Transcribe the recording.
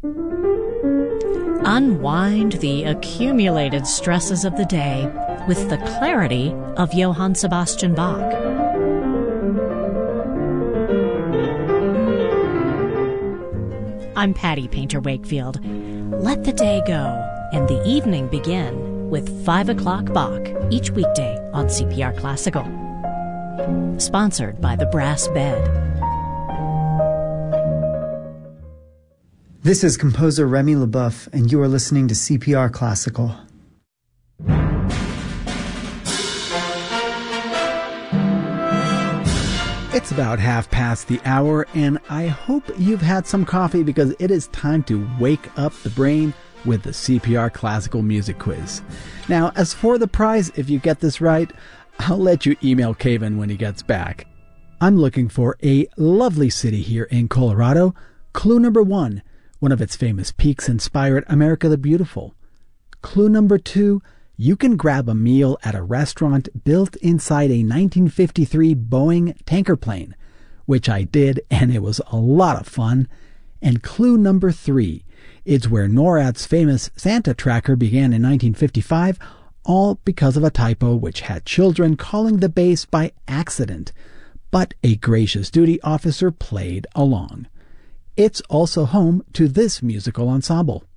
Unwind the accumulated stresses of the day with the clarity of Johann Sebastian Bach. I'm Patty Painter Wakefield. Let the day go and the evening begin with 5 o'clock Bach each weekday on CPR Classical. Sponsored by the Brass Bed. This is composer Remy LeBoeuf, and you are listening to CPR Classical. It's about 1:30, and I hope you've had some coffee because it is time to wake up the brain with the CPR Classical Music Quiz. Now, as for the prize, if you get this right, I'll let you email Kevin when he gets back. I'm looking for a lovely city here in Colorado. Clue number 1, one of its famous peaks inspired America the Beautiful. Clue number 2, you can grab a meal at a restaurant built inside a 1953 Boeing tanker plane, which I did, and it was a lot of fun. And clue number 3, it's where NORAD's famous Santa tracker began in 1955, all because of a typo which had children calling the base by accident, but a gracious duty officer played along. It's also home to this musical ensemble.